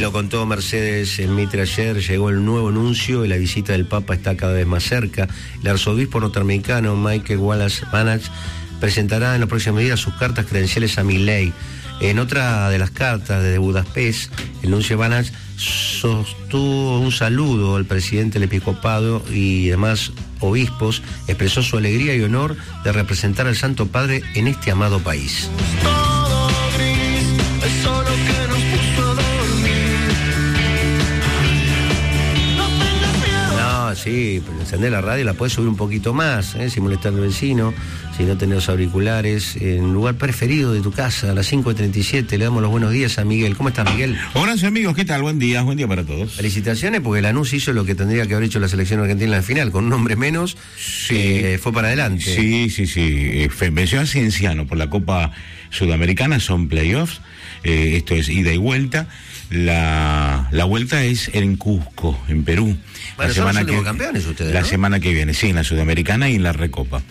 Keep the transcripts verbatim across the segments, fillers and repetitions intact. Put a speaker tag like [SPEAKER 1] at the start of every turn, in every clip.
[SPEAKER 1] lo contó Mercedes en Mitre ayer, llegó el nuevo anuncio y la visita del Papa está cada vez más cerca. El arzobispo norteamericano Michael Wallace Banach presentará en los próximos días sus cartas credenciales a Milei. En otra de las cartas desde Budapest, el nuncio Banach sostuvo un saludo al presidente del episcopado y demás obispos, expresó su alegría y honor de representar al Santo Padre en este amado país. No, sí, encender la radio, la puedes subir un poquito más, ¿eh? Sin molestar al vecino, si no tenés los auriculares, en el lugar preferido de tu casa, a las cinco y treinta y siete, le damos los buenos días a Miguel. ¿Cómo estás, Miguel?
[SPEAKER 2] Hola, amigos, ¿qué tal? Buen día, buen día para todos.
[SPEAKER 1] Felicitaciones, porque Lanús hizo lo que tendría que haber hecho la selección argentina en la final, con un hombre menos, sí, eh, fue para adelante.
[SPEAKER 2] Sí, sí, sí, eh, venció a Cienciano por la Copa Sudamericana, son playoffs, eh, esto es ida y vuelta. La, la vuelta es en Cusco, en Perú.
[SPEAKER 1] Bueno,
[SPEAKER 2] la
[SPEAKER 1] son
[SPEAKER 2] semana
[SPEAKER 1] los últimos
[SPEAKER 2] que,
[SPEAKER 1] campeones ustedes,
[SPEAKER 2] La
[SPEAKER 1] ¿no?
[SPEAKER 2] semana que viene, sí, en la Sudamericana y en la Recopa.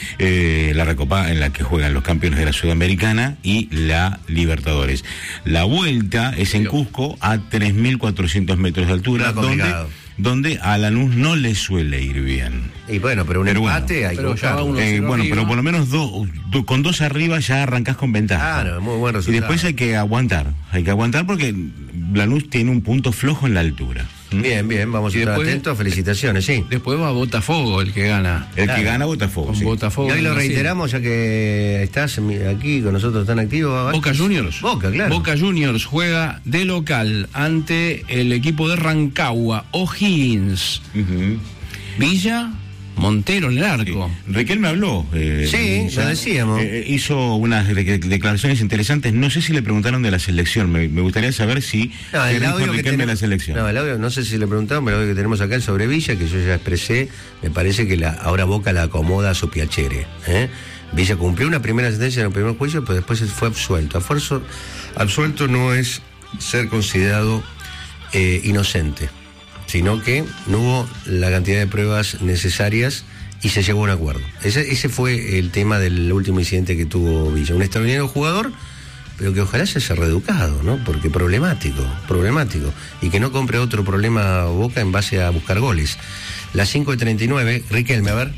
[SPEAKER 2] Eh, la Recopa en la que juegan los campeones de la Sudamericana y la Libertadores. La vuelta es en Cusco a tres mil cuatrocientos metros de altura, donde, donde a Lanús no le suele ir bien.
[SPEAKER 1] Y bueno, pero un
[SPEAKER 2] pero
[SPEAKER 1] empate
[SPEAKER 2] bueno,
[SPEAKER 1] hay que
[SPEAKER 2] pero
[SPEAKER 1] buscarlo.
[SPEAKER 2] eh, Bueno, pero por lo menos do, do, con dos arriba ya arrancás con ventaja.
[SPEAKER 1] Claro, muy buen resultado.
[SPEAKER 2] Y después hay que aguantar, hay que aguantar porque Lanús tiene un punto flojo en la altura.
[SPEAKER 1] Bien, bien, vamos a estar después, atentos, felicitaciones, sí.
[SPEAKER 3] Después va Botafogo, el que gana.
[SPEAKER 2] El
[SPEAKER 1] claro.
[SPEAKER 2] que gana Botafogo,
[SPEAKER 3] Con
[SPEAKER 2] sí.
[SPEAKER 3] Botafogo.
[SPEAKER 1] Y hoy lo reiteramos, ya que estás aquí con nosotros tan activo.
[SPEAKER 3] Boca Juniors.
[SPEAKER 1] Boca, claro.
[SPEAKER 3] Boca Juniors juega de local ante el equipo de Rancagua, O'Higgins.
[SPEAKER 2] Uh-huh.
[SPEAKER 3] Villa, Montero en el arco.
[SPEAKER 2] Sí. Riquelme me habló. Eh,
[SPEAKER 1] sí, ya, lo decíamos.
[SPEAKER 2] Eh, hizo unas de- declaraciones interesantes. No sé si le preguntaron de la selección. Me, me gustaría saber si
[SPEAKER 1] No, el
[SPEAKER 2] dijo
[SPEAKER 1] audio que
[SPEAKER 2] Riquelme de la
[SPEAKER 1] tenemos,
[SPEAKER 2] selección.
[SPEAKER 1] no, el audio, no sé si le preguntaron, pero el audio que tenemos acá es sobre Villa, que yo ya expresé, me parece que la, ahora Boca la acomoda a su piacere. ¿eh? Villa cumplió una primera sentencia en el primer juicio, pero después fue absuelto. Afuerzo, absuelto no es ser considerado eh, inocente, sino que no hubo la cantidad de pruebas necesarias y se llegó a un acuerdo. Ese, ese fue el tema del último incidente que tuvo Villa. Un extraordinario jugador, pero que ojalá se haya reeducado, ¿no? Porque problemático, problemático. Y que no compre otro problema Boca en base a buscar goles. Las cinco y treinta y nueve, Riquelme, a ver.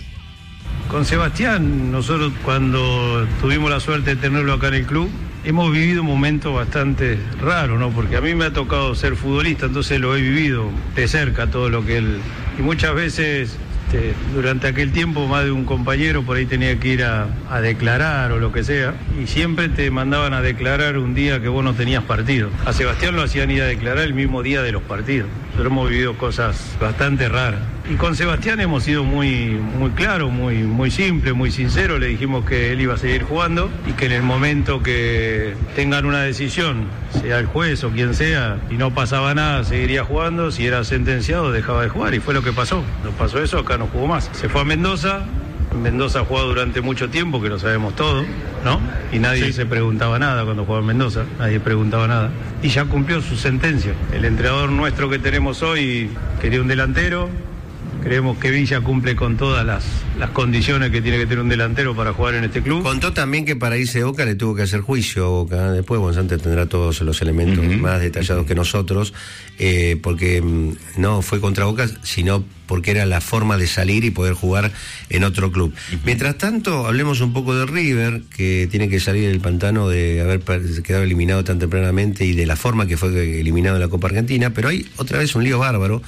[SPEAKER 4] Con Sebastián, nosotros cuando tuvimos la suerte de tenerlo acá en el club, hemos vivido un momento bastante raro, ¿no? Porque a mí me ha tocado ser futbolista, entonces lo he vivido de cerca todo lo que él... Y muchas veces, este, durante aquel tiempo, más de un compañero por ahí tenía que ir a, a declarar o lo que sea, y siempre te mandaban a declarar un día que vos no tenías partido. A Sebastián lo hacían ir a declarar el mismo día de los partidos. Nosotros hemos vivido cosas bastante raras. Y con Sebastián hemos sido muy, muy claros, muy, muy simples, muy sinceros. Le dijimos que él iba a seguir jugando y que en el momento que tengan una decisión, sea el juez o quien sea, y no pasaba nada, seguiría jugando. Si era sentenciado, dejaba de jugar. Y fue lo que pasó. Nos pasó eso, acá no jugó más. Se fue a Mendoza. En Mendoza ha jugado durante mucho tiempo, que lo sabemos todo, ¿no? Y nadie sí. se preguntaba nada cuando jugaba en Mendoza. Nadie preguntaba nada. Y ya cumplió su sentencia. El entrenador nuestro que tenemos hoy quería un delantero. Creemos que Villa cumple con todas las, las condiciones que tiene que tener un delantero para jugar en este club.
[SPEAKER 1] Contó también que para irse a Boca le tuvo que hacer juicio a Boca. Después Bonzante tendrá todos los elementos uh-huh. más detallados que nosotros, eh, porque mm, no fue contra Boca, sino porque era la forma de salir y poder jugar en otro club. Uh-huh. Mientras tanto, hablemos un poco de River, que tiene que salir del pantano de haber quedado eliminado tan tempranamente y de la forma que fue eliminado en la Copa Argentina, pero hay otra vez un lío bárbaro.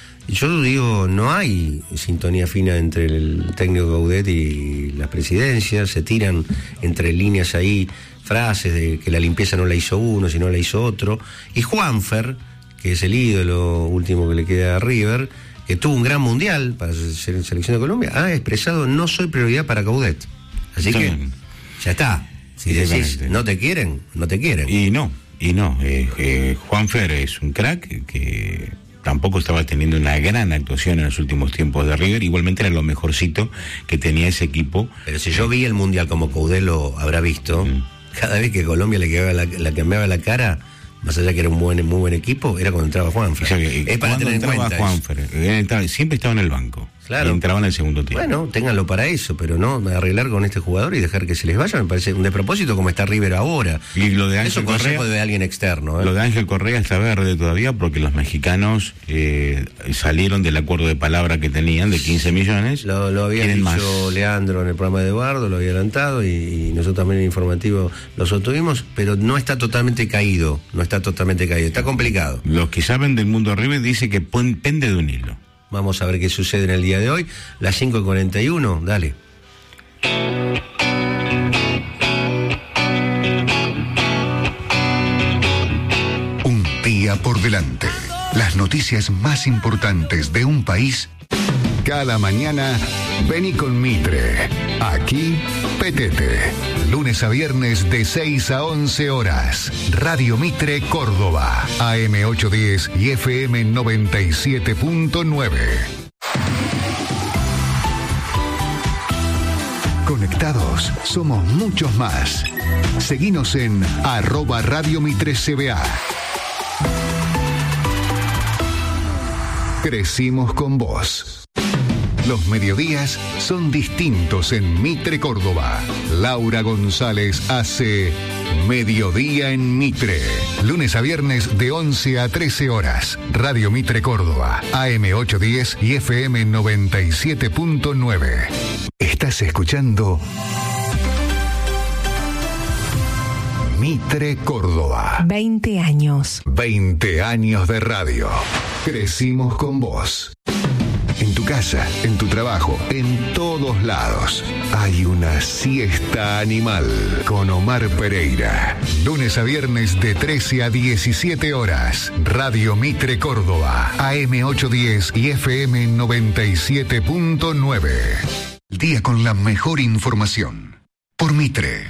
[SPEAKER 1] Yo digo, no hay sintonía fina entre el técnico Gaudet y las presidencias, se tiran entre líneas ahí frases de que la limpieza no la hizo uno, sino la hizo otro. Y Juanfer, que es el ídolo último que le queda a River, que tuvo un gran mundial para ser en selección de Colombia, ha expresado: no soy prioridad para Gaudet. Así sí. que ya está. Si decís no te quieren, no te quieren.
[SPEAKER 2] Y no, y no. Eh, eh, Juanfer es un crack que tampoco estaba teniendo una gran actuación en los últimos tiempos de River, igualmente era lo mejorcito que tenía ese equipo.
[SPEAKER 1] Pero si yo vi el Mundial como Coudet lo habrá visto, mm. cada vez que Colombia le quedaba la, la cambiaba la cara, más allá que era un buen, muy buen equipo, era cuando entraba Juanfer.
[SPEAKER 2] O sea, es para tener en cuenta Juanfer, él, siempre estaba en el banco.
[SPEAKER 1] Claro.
[SPEAKER 2] Y entraban en el segundo tiempo.
[SPEAKER 1] Bueno, ténganlo para eso, pero no arreglar con este jugador y dejar que se les vaya, me parece un despropósito como está River ahora.
[SPEAKER 2] Y lo de Ángel
[SPEAKER 1] eso consejo
[SPEAKER 2] Correa,
[SPEAKER 1] de alguien externo. ¿eh?
[SPEAKER 2] Lo de Ángel Correa está verde todavía porque los mexicanos eh, salieron del acuerdo de palabra que tenían de quince millones.
[SPEAKER 1] Lo, lo había dicho
[SPEAKER 2] más.
[SPEAKER 1] Leandro en el programa de Eduardo, lo había adelantado y, y nosotros también en el informativo lo sostuvimos, pero no está totalmente caído, no está totalmente caído, está complicado.
[SPEAKER 2] Los que saben del mundo River dicen que pende de un hilo.
[SPEAKER 1] Vamos a ver qué sucede en el día de hoy. Las cinco y cuarenta y uno, dale.
[SPEAKER 5] Un día por delante. Las noticias más importantes de un país. Cada mañana, vení con Mitre. Aquí, Petete. Lunes a viernes de seis a once horas. Radio Mitre Córdoba. A M ochocientos diez y F M noventa y siete punto nueve. Conectados, somos muchos más. Seguinos en arroba Radio Mitre C B A. Crecimos con vos. Los mediodías son distintos en Mitre Córdoba. Laura González hace Mediodía en Mitre. Lunes a viernes de once a trece horas. Radio Mitre Córdoba. A M ochocientos diez y F M noventa y siete punto nueve. Estás escuchando Mitre Córdoba.
[SPEAKER 6] veinte años.
[SPEAKER 5] veinte años de radio. Crecimos con vos. En tu casa, en tu trabajo, en todos lados. Hay una siesta animal con Omar Pereira. Lunes a viernes de trece a diecisiete horas. Radio Mitre Córdoba. A M ochocientos diez y F M noventa y siete punto nueve. El día con la mejor información. Por Mitre.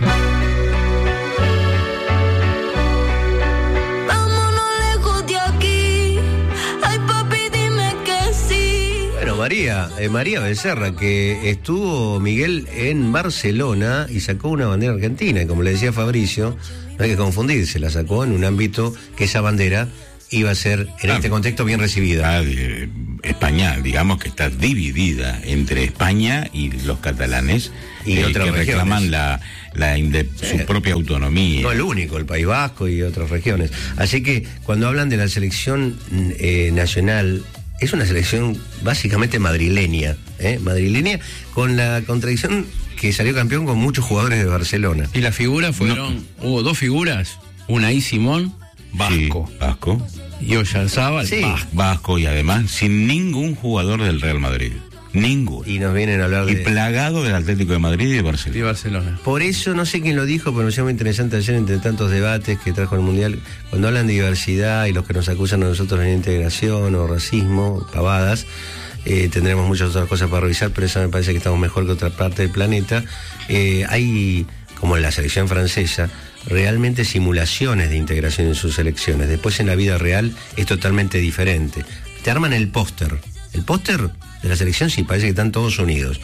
[SPEAKER 1] María, eh, María Becerra, que estuvo, Miguel, en Barcelona y sacó una bandera argentina. Y como le decía Fabricio, no hay que confundirse, la sacó en un ámbito que esa bandera iba a ser, en ah, este contexto, bien recibida.
[SPEAKER 2] Ah, de, España, digamos que está dividida entre España y los catalanes
[SPEAKER 1] y
[SPEAKER 2] eh,
[SPEAKER 1] otras
[SPEAKER 2] que
[SPEAKER 1] regiones.
[SPEAKER 2] reclaman la, la inde, su eh, propia autonomía.
[SPEAKER 1] No el único, el País Vasco y otras regiones. Así que cuando hablan de la selección eh, nacional, es una selección básicamente madrileña, ¿eh? madrileña, con la contradicción que salió campeón con muchos jugadores de Barcelona.
[SPEAKER 3] Y las figuras fueron, no. hubo dos figuras, una y Simón, Vasco.
[SPEAKER 2] Sí, Vasco.
[SPEAKER 3] Y Oyarzábal,
[SPEAKER 1] sí.
[SPEAKER 3] Vasco.
[SPEAKER 2] Vasco, y además sin ningún jugador del Real Madrid. Ninguno.
[SPEAKER 1] Y nos vienen a hablar de...
[SPEAKER 2] Y plagado del Atlético de Madrid y de Barcelona.
[SPEAKER 3] Y Barcelona.
[SPEAKER 1] Por eso, no sé quién lo dijo, pero me pareció muy interesante ayer entre tantos debates que trajo el Mundial, cuando hablan de diversidad y los que nos acusan a nosotros de integración o racismo, pavadas, eh, tendremos muchas otras cosas para revisar, pero esa me parece que estamos mejor que otra parte del planeta. Eh, hay, como en la selección francesa, realmente simulaciones de integración en sus selecciones. Después en la vida real es totalmente diferente. Te arman el póster. El póster de la selección sí, parece que están todos unidos.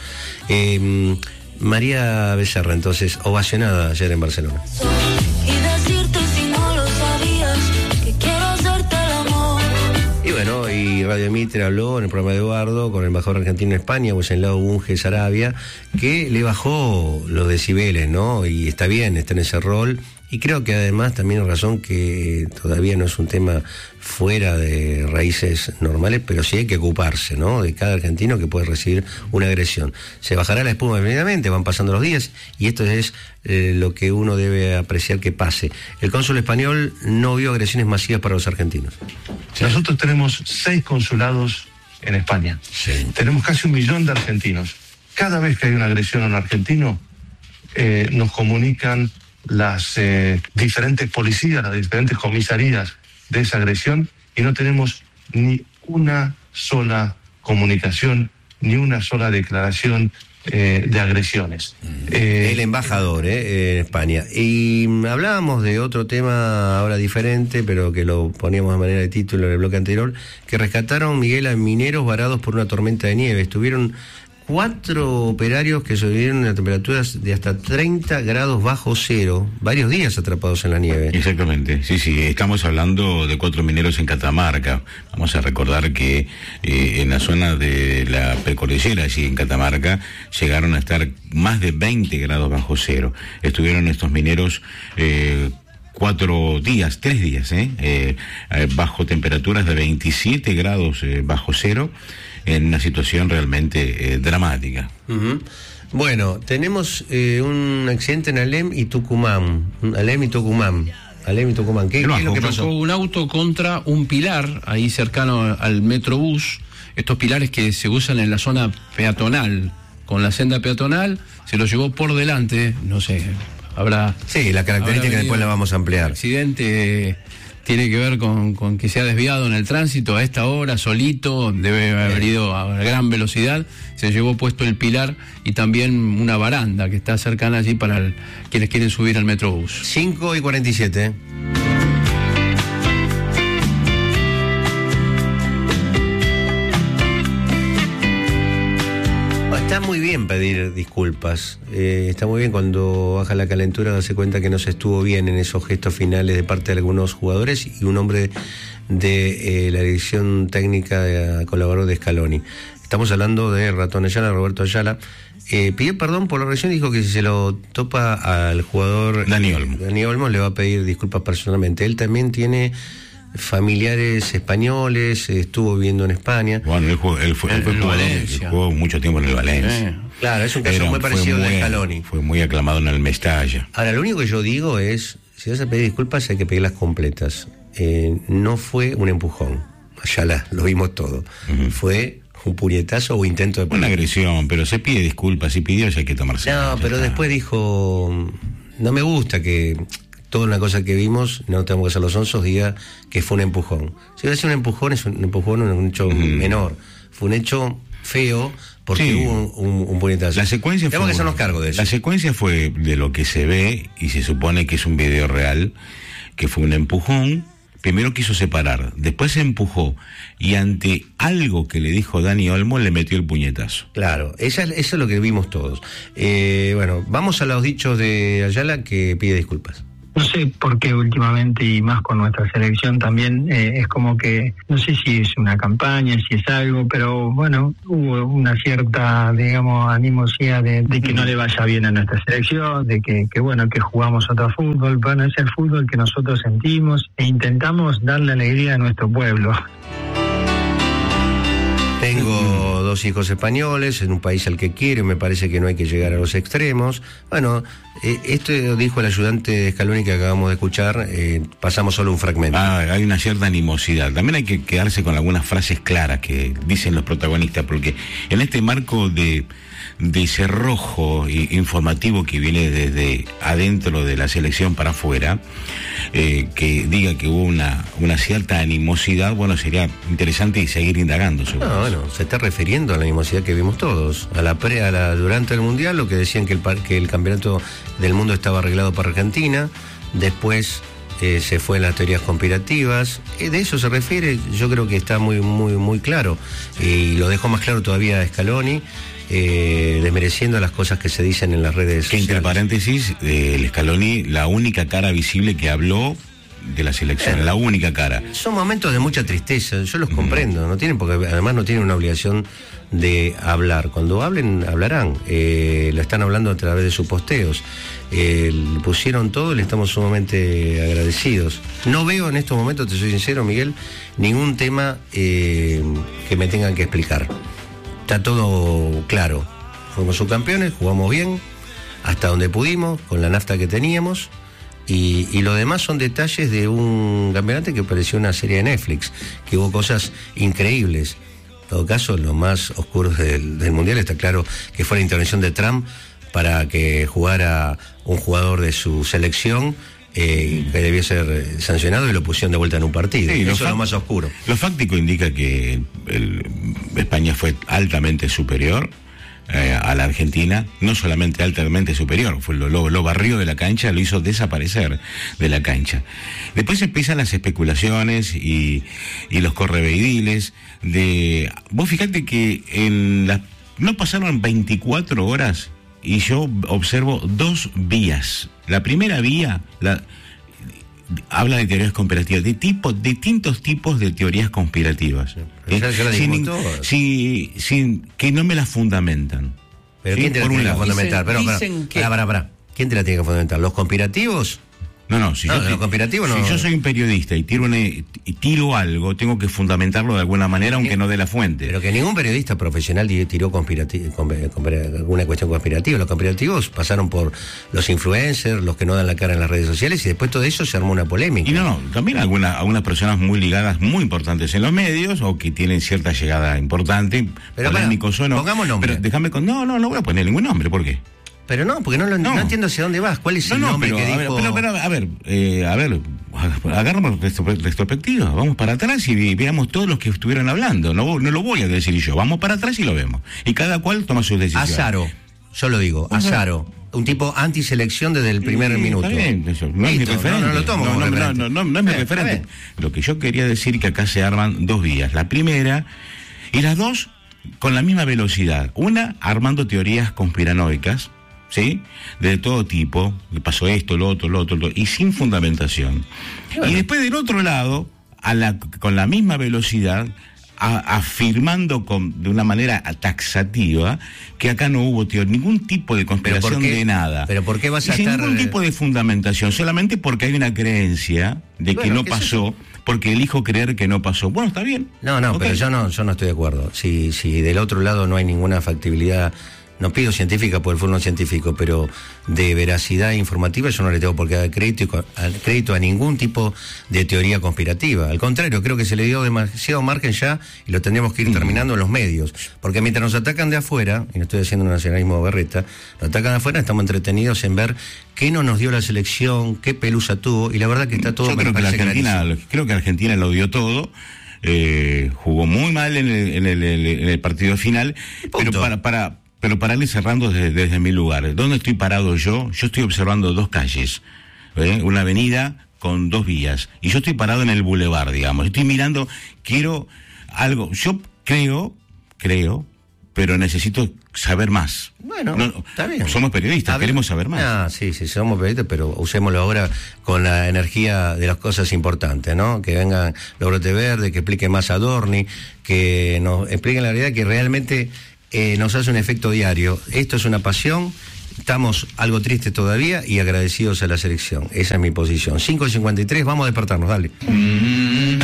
[SPEAKER 1] Eh, María Becerra, entonces, ovacionada ayer en Barcelona.
[SPEAKER 7] Y decirte si no lo sabías, que quiero hacerte el amor.
[SPEAKER 1] Y bueno, y Radio Mitre habló en el programa de Eduardo con el embajador argentino en España, Wenceslao Bunge Sarabia, que le bajó los decibeles, ¿no? Y está bien, está en ese rol. Y creo que además también hay razón que todavía no es un tema fuera de raíces normales, pero sí hay que ocuparse, ¿no? De cada argentino que puede recibir una agresión. Se bajará la espuma inmediatamente, van pasando los días, y esto es eh, lo que uno debe apreciar que pase. El cónsul español no vio agresiones masivas para los argentinos.
[SPEAKER 8] Nosotros tenemos seis consulados en España.
[SPEAKER 1] Sí.
[SPEAKER 8] Tenemos casi un millón de argentinos. Cada vez que hay una agresión a un argentino, eh, nos comunican las eh, diferentes policías, las diferentes comisarías de esa agresión, y no tenemos ni una sola comunicación, ni una sola declaración eh, de agresiones.
[SPEAKER 1] Eh, el embajador eh, en España. Y hablábamos de otro tema ahora diferente, pero que lo poníamos de manera de título en el bloque anterior, que rescataron, Miguel, a mineros varados por una tormenta de nieve. Estuvieron cuatro operarios que sobrevivieron a temperaturas de hasta treinta grados bajo cero, varios días atrapados en la nieve.
[SPEAKER 2] Exactamente, sí, sí, estamos hablando de cuatro mineros en Catamarca. Vamos a recordar que eh, en la zona de la precordillera, allí en Catamarca, llegaron a estar más de veinte grados bajo cero. Estuvieron estos mineros eh, cuatro días, tres días, ¿eh? Eh, eh, bajo temperaturas de veintisiete grados eh, bajo cero, en una situación realmente eh, dramática.
[SPEAKER 1] Uh-huh. Bueno, tenemos eh, un accidente en Alem y Tucumán. Alem y Tucumán. Alem y Tucumán. ¿Qué, ¿qué es lo que pasó?
[SPEAKER 3] Un auto contra un pilar ahí cercano al Metrobús. Estos pilares que se usan en la zona peatonal, con la senda peatonal, se lo llevó por delante, no sé, habrá...
[SPEAKER 1] Sí, la característica después la vamos a ampliar.
[SPEAKER 3] El accidente tiene que ver con, con que se ha desviado en el tránsito a esta hora, solito, debe haber ido a gran velocidad, se llevó puesto el pilar y también una baranda que está cercana allí para el, quienes quieren subir al Metrobús.
[SPEAKER 1] cinco y cuarenta y siete. Está muy bien pedir disculpas, eh, está muy bien cuando baja la calentura darse cuenta que no se estuvo bien en esos gestos finales de parte de algunos jugadores y un hombre de eh, la dirección técnica de, colaborador de Scaloni. Estamos hablando de Ratón Ayala, Roberto Ayala. Eh, pidió perdón por la reacción, dijo que si se lo topa al jugador
[SPEAKER 2] Dani Olmo.
[SPEAKER 1] Dani Olmo le va a pedir disculpas personalmente. Él también tiene familiares españoles, estuvo viviendo en España.
[SPEAKER 2] Bueno, él, jugó, él, fue, él, fue jugador, él jugó mucho tiempo en el Valencia.
[SPEAKER 1] Eh, claro, es un caso Era, muy parecido al de Scaloni.
[SPEAKER 2] Fue muy aclamado en el Mestalla.
[SPEAKER 1] Ahora, lo único que yo digo es, si vas a pedir disculpas hay que pedirlas completas. Eh, no fue un empujón, Ayala, lo vimos todo. Uh-huh. Fue un puñetazo o intento de...
[SPEAKER 2] Una agresión, pero se pide disculpas, si pidió ya hay que tomarse.
[SPEAKER 1] No, pero está. Después dijo, no me gusta que... toda una cosa que vimos, no tenemos que hacer los onzos, diga que fue un empujón. Si hubiera sido un empujón, es un empujón, un hecho mm. menor. Fue un hecho feo porque sí. hubo un, un, un puñetazo.
[SPEAKER 2] La secuencia
[SPEAKER 1] tenemos
[SPEAKER 2] fue,
[SPEAKER 1] que hacernos cargo de eso.
[SPEAKER 2] La secuencia fue de lo que se ve, y se supone que es un video real, que fue un empujón. Primero quiso separar, después se empujó, y ante algo que le dijo Dani Olmo, le metió el puñetazo.
[SPEAKER 1] Claro, esa, eso es lo que vimos todos. Eh, bueno, vamos a los dichos de Ayala, que pide disculpas.
[SPEAKER 6] No sé por qué últimamente, y más con nuestra selección también, eh, es como que, no sé si es una campaña, si es algo, pero bueno, hubo una cierta, digamos, animosidad de, de que no le vaya bien a nuestra selección, de que, que bueno, que jugamos otro fútbol. Bueno, es el fútbol que nosotros sentimos e intentamos darle alegría a nuestro pueblo.
[SPEAKER 1] Tengo dos hijos españoles, en un país al que quiero, me parece que no hay que llegar a los extremos. Bueno, eh, esto dijo el ayudante de Scaloni que acabamos de escuchar, eh, pasamos solo un fragmento.
[SPEAKER 2] Ah, hay una cierta animosidad. También hay que quedarse con algunas frases claras que dicen los protagonistas, porque en este marco de, de cerrojo informativo que viene desde adentro de la selección para afuera, eh, que diga que hubo una, una cierta animosidad, bueno, sería interesante seguir indagando sobre
[SPEAKER 1] no,
[SPEAKER 2] eso.
[SPEAKER 1] Bueno, se está refiriendo a la animosidad que vimos todos, a la pre, a la durante el Mundial, lo que decían que el, que el campeonato del mundo estaba arreglado para Argentina, después eh, se fue en las teorías conspirativas, eh, de eso se refiere, yo creo que está muy, muy, muy claro, y lo dejó más claro todavía Scaloni, eh, desmereciendo las cosas que se dicen en las redes
[SPEAKER 2] que
[SPEAKER 1] sociales.
[SPEAKER 2] Entre paréntesis, eh, el Scaloni, la única cara visible que habló de la selección, eh, la única cara.
[SPEAKER 1] Son momentos de mucha tristeza, yo los mm. comprendo, no tienen, porque además no tienen una obligación de hablar. Cuando hablen, hablarán. Eh, lo están hablando a través de sus posteos. Eh, pusieron todo y le estamos sumamente agradecidos. No veo en estos momentos, te soy sincero, Miguel, ningún tema eh, que me tengan que explicar. Está todo claro. Fuimos subcampeones, jugamos bien, hasta donde pudimos, con la nafta que teníamos. Y, y lo demás son detalles de un campeonato que pareció una serie de Netflix, que hubo cosas increíbles. En todo caso, lo más oscuro del, del Mundial está claro que fue la intervención de Trump para que jugara un jugador de su selección eh, que debía ser sancionado, y lo pusieron de vuelta en un partido. Sí, eso es lo más oscuro.
[SPEAKER 2] Lo fáctico indica que el, España fue altamente superior Eh, a la Argentina, no solamente altamente superior, fue lo, lo, lo barrió de la cancha, lo hizo desaparecer de la cancha. Después empiezan las especulaciones y, y los correveidiles de... Vos fijate que en las no pasaron veinticuatro horas y yo observo dos vías. La primera vía la, habla de teorías conspirativas, de tipo, distintos tipos de teorías conspirativas.
[SPEAKER 1] Pero ya- ya la
[SPEAKER 2] sin,
[SPEAKER 1] dijimos todas.
[SPEAKER 2] sin- sin- que no me las fundamentan.
[SPEAKER 1] Pero
[SPEAKER 2] Sí,
[SPEAKER 1] ¿quién te la
[SPEAKER 2] por un
[SPEAKER 1] tiene que
[SPEAKER 2] lado.
[SPEAKER 1] fundamentar? Pero,
[SPEAKER 3] Dicen-
[SPEAKER 1] pero,
[SPEAKER 3] dicen que-
[SPEAKER 1] pará, pará, pará. ¿Quién te la tiene que fundamentar? ¿Los conspirativos?
[SPEAKER 2] No, no, si,
[SPEAKER 1] No,
[SPEAKER 2] yo,
[SPEAKER 1] de lo conspirativo no.
[SPEAKER 2] si yo soy un periodista y tiro, una- y tiro algo, tengo que fundamentarlo de alguna manera, aunque no dé la fuente.
[SPEAKER 1] Pero que ningún periodista profesional di- tiró conspirati- conpe- conpe- alguna cuestión conspirativa. Los conspirativos pasaron por los influencers, los que no dan la cara en las redes sociales, y después todo eso se armó una polémica.
[SPEAKER 2] Y no, no, también algunas, algunas personas muy ligadas, muy importantes en los medios, o que tienen cierta llegada importante,
[SPEAKER 1] Pero
[SPEAKER 2] polémicos
[SPEAKER 1] pará,
[SPEAKER 2] o no.
[SPEAKER 1] pongamos nombre.
[SPEAKER 2] Pero déjame con. No, no, no voy a poner ningún nombre, ¿por qué?
[SPEAKER 1] Pero no, porque no, lo, no.
[SPEAKER 2] No.
[SPEAKER 1] entiendo hacia dónde vas. ¿Cuál es
[SPEAKER 2] No,
[SPEAKER 1] el
[SPEAKER 2] no,
[SPEAKER 1] nombre
[SPEAKER 2] pero,
[SPEAKER 1] que
[SPEAKER 2] a ver,
[SPEAKER 1] dijo?
[SPEAKER 2] pero, pero, a ver, eh, a ver, agarramos retrospectiva, vamos para atrás y ve- veamos todos los que estuvieron hablando. No, no lo voy a decir yo, vamos para atrás y lo vemos. Y cada cual toma sus decisiones.
[SPEAKER 1] Azaro, yo lo digo, Azaro. Un tipo antiselección desde el primer
[SPEAKER 2] Sí,
[SPEAKER 1] minuto.
[SPEAKER 2] Está bien, eso, no es mi
[SPEAKER 1] Listo,
[SPEAKER 2] referente.
[SPEAKER 1] No, no lo tomo
[SPEAKER 2] no,
[SPEAKER 1] como
[SPEAKER 2] no, no,
[SPEAKER 1] referente.
[SPEAKER 2] no, no, no es mi
[SPEAKER 1] Eh, está
[SPEAKER 2] referente.
[SPEAKER 1] bien.
[SPEAKER 2] Lo que yo quería decir que acá se arman dos vías. La primera, y las dos con la misma velocidad. Una, armando teorías conspiranoicas, ¿sí? De todo tipo, que pasó esto, lo otro, lo otro, lo otro, y sin fundamentación. Y después del otro lado, a la, con la misma velocidad, a- afirmando con, de una manera taxativa que acá no hubo tío, ningún tipo de conspiración
[SPEAKER 1] qué?
[SPEAKER 2] de nada.
[SPEAKER 1] ¿Pero por qué vas
[SPEAKER 2] Y
[SPEAKER 1] a
[SPEAKER 2] sin
[SPEAKER 1] estar-
[SPEAKER 2] ningún tipo de fundamentación, solamente porque hay una creencia de que
[SPEAKER 1] Bueno,
[SPEAKER 2] no
[SPEAKER 1] ¿qué es
[SPEAKER 2] pasó, porque elijo creer que no pasó. Bueno, está bien.
[SPEAKER 1] No, no,
[SPEAKER 2] Ok.
[SPEAKER 1] pero yo no, yo no estoy de acuerdo. Si, si del otro lado no hay ninguna factibilidad, no pido científica por el foro no científico, pero de veracidad informativa yo no le tengo por qué dar crédito, y co- al- crédito a ningún tipo de teoría conspirativa. Al contrario, creo que se le dio demasiado margen ya y lo tendríamos que ir terminando en los medios. Porque mientras nos atacan de afuera, y no estoy haciendo un nacionalismo berreta, nos atacan de afuera, estamos entretenidos en ver qué no nos dio la selección, qué pelusa tuvo, y la verdad que está todo...
[SPEAKER 2] Yo
[SPEAKER 1] me
[SPEAKER 2] creo que la
[SPEAKER 1] parece
[SPEAKER 2] Argentina,
[SPEAKER 1] clarísimo.
[SPEAKER 2] creo que Argentina lo dio todo. Eh, jugó muy mal en el, en el, en el partido final,
[SPEAKER 1] Punto.
[SPEAKER 2] pero para, para, pero para ir cerrando desde, desde mi lugar. ¿Dónde estoy parado yo? Yo estoy observando dos calles, ¿eh? Una avenida con dos vías, y yo estoy parado en el bulevar, digamos. Estoy mirando, quiero algo. Yo creo, creo, pero necesito saber más.
[SPEAKER 1] Bueno,
[SPEAKER 2] No,
[SPEAKER 1] está bien.
[SPEAKER 2] Somos periodistas,
[SPEAKER 1] Está bien.
[SPEAKER 2] queremos saber más.
[SPEAKER 1] Ah, sí, sí, somos periodistas, pero usémoslo ahora con la energía de las cosas importantes, ¿no? Que vengan los brotes verdes, que expliquen más a Dorni, que nos expliquen la realidad, que realmente eh, nos hace un efecto diario. Esto es una pasión, estamos algo tristes todavía y agradecidos a la selección. Esa es mi posición. cinco cincuenta y tres, vamos a despertarnos, dale.
[SPEAKER 9] I'm in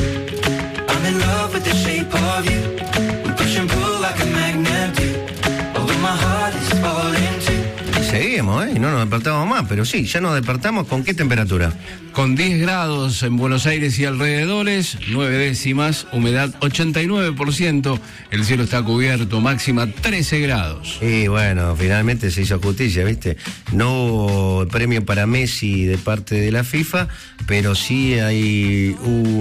[SPEAKER 9] love with the shape of you. We push and pull like a magnet do. Although my heart is falling too.
[SPEAKER 1] Y seguimos, ¿eh? Y no nos despertamos más, pero sí, ya nos despertamos. ¿Con qué temperatura?
[SPEAKER 3] Con diez grados en Buenos Aires y alrededores, nueve décimas, humedad ochenta y nueve por ciento, el cielo está cubierto, máxima trece grados.
[SPEAKER 1] Y bueno, finalmente se hizo justicia, ¿viste? No hubo premio para Messi de parte de la FIFA, pero sí hay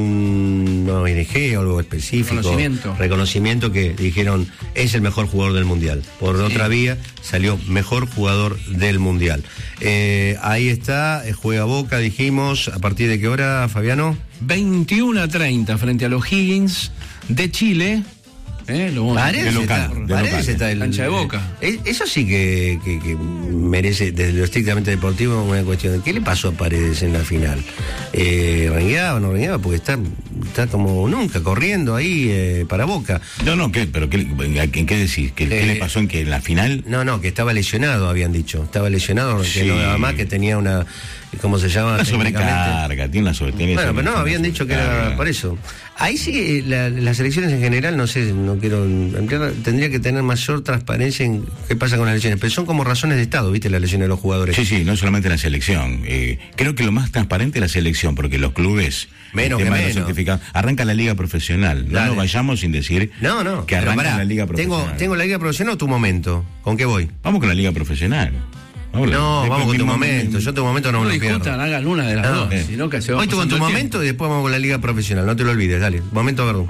[SPEAKER 1] un O N G o algo específico.
[SPEAKER 3] Reconocimiento.
[SPEAKER 1] Reconocimiento que dijeron es el mejor jugador del Mundial. Por otra vía salió mejor jugador del Mundial. Eh, ahí está, eh, juega Boca, dijimos. ¿A partir de qué hora, Fabiano?
[SPEAKER 3] veintiuno a treinta frente a los Higgins de Chile. ¿Eh? Lo vamos a-
[SPEAKER 1] Paredes
[SPEAKER 2] de local,
[SPEAKER 1] está,
[SPEAKER 2] de
[SPEAKER 1] Paredes
[SPEAKER 2] local.
[SPEAKER 1] está el-
[SPEAKER 3] Cancha de Boca.
[SPEAKER 1] eh, Eso sí que, que- que merece, desde lo estrictamente deportivo, una cuestión de ¿qué le pasó a Paredes en la final? Eh, ¿Rengueaba o no rengueaba? Porque está, está como nunca, corriendo ahí eh, para Boca.
[SPEAKER 2] No, no, ¿qué? ¿Pero qué, en qué decís? ¿Qué, qué
[SPEAKER 1] Eh,
[SPEAKER 2] le pasó en que en la final?
[SPEAKER 1] No, no, que estaba lesionado, habían dicho. Estaba lesionado, que
[SPEAKER 2] Sí.
[SPEAKER 1] no daba más, que tenía una, ¿cómo se llama?
[SPEAKER 2] Una
[SPEAKER 1] técnicamente?
[SPEAKER 2] sobrecarga, tiene una sobre, tiene
[SPEAKER 1] Bueno,
[SPEAKER 2] sobre-
[SPEAKER 1] pero no, habían dicho que era
[SPEAKER 2] sobrecarga.
[SPEAKER 1] por eso. Ahí sí, eh, la- las elecciones en general, no sé, no quiero. Tendría que tener mayor transparencia en qué pasa con las elecciones. Pero son como razones de Estado, ¿viste? Las elecciones de los jugadores.
[SPEAKER 2] Sí, sí, no solamente la selección. Eh, creo que lo más transparente es la selección, porque los clubes.
[SPEAKER 1] Menos
[SPEAKER 2] el tema
[SPEAKER 1] que
[SPEAKER 2] de los
[SPEAKER 1] menos.
[SPEAKER 2] certificados, arranca la liga profesional. No
[SPEAKER 1] Dale.
[SPEAKER 2] nos vayamos sin decir
[SPEAKER 1] No, no.
[SPEAKER 2] que
[SPEAKER 1] pero
[SPEAKER 2] arranca
[SPEAKER 1] pará,
[SPEAKER 2] la liga
[SPEAKER 1] tengo,
[SPEAKER 2] profesional.
[SPEAKER 1] ¿Tengo la liga profesional o tu momento? ¿Con qué voy?
[SPEAKER 2] Vamos con la liga profesional.
[SPEAKER 1] No, vamos con tu
[SPEAKER 2] mismo-
[SPEAKER 1] momento. Yo tu momento no
[SPEAKER 3] No
[SPEAKER 1] me lo
[SPEAKER 3] discutan,
[SPEAKER 1] pierdo.
[SPEAKER 3] hagan una de las
[SPEAKER 1] No,
[SPEAKER 3] dos,
[SPEAKER 2] eh.
[SPEAKER 3] sino que se va
[SPEAKER 1] Hoy tú con tu
[SPEAKER 3] pasando el
[SPEAKER 1] momento y después vamos con la liga profesional. No te lo olvides, dale. Momento, Verdú.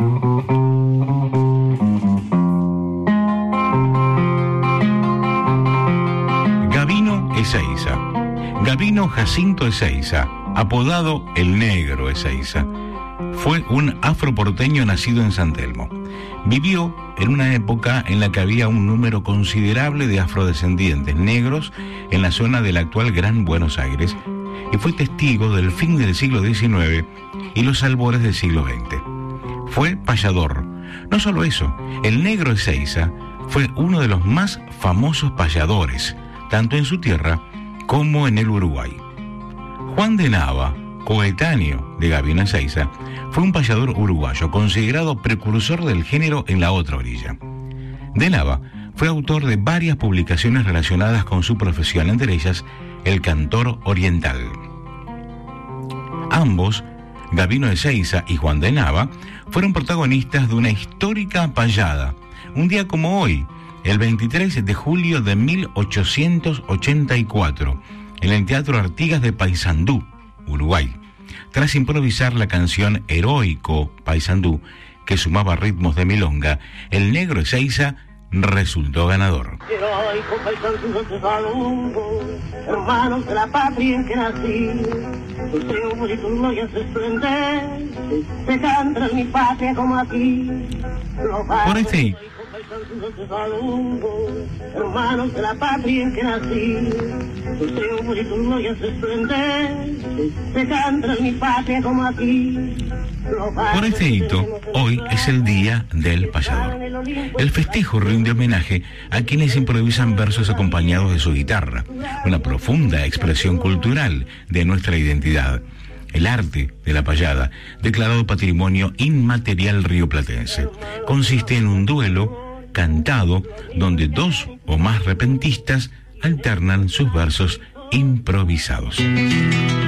[SPEAKER 2] Gabino Ezeiza. Gabino Jacinto Ezeiza, apodado El Negro Ezeiza. fue un afroporteño nacido en San Telmo. Vivió en una época en la que había un número considerable de afrodescendientes negros en la zona del actual Gran Buenos Aires y fue testigo del fin del siglo diecinueve y los albores del siglo veinte. Fue payador. No solo eso, el negro Ezeiza fue uno de los más famosos payadores, tanto en su tierra como en el Uruguay. Juan de Nava, coetáneo de Gabino Ezeiza, fue un payador uruguayo considerado precursor del género en la otra orilla. De Nava fue autor de varias publicaciones relacionadas con su profesión, entre ellas El Cantor Oriental. Ambos, Gabino Ezeiza y Juan de Nava, fueron protagonistas de una histórica payada, un día como hoy, el veintitrés de julio de mil ochocientos ochenta y cuatro, en el Teatro Artigas de Paysandú, Uruguay, tras improvisar la canción Heroico Paysandú, que sumaba ritmos de milonga. El negro Ezeiza resultó ganador.
[SPEAKER 10] Heroico Paysandú te saludo, hermanos de la patria en que nací. Tu triunfo y tu gloria se esplendente, se canta en mi patria como aquí.
[SPEAKER 2] Por este
[SPEAKER 10] te saludo, hermanos de la patria en que nací. Tu triunfo y tu gloria se esplendente, se canta en mi patria como aquí.
[SPEAKER 2] Por este hito, hoy es el Día del Payador. El festejo rinde homenaje a quienes improvisan versos acompañados de su guitarra, una profunda expresión cultural de nuestra identidad. El arte de la payada, declarado Patrimonio Inmaterial rioplatense, consiste en un duelo cantado donde dos o más repentistas alternan sus versos improvisados.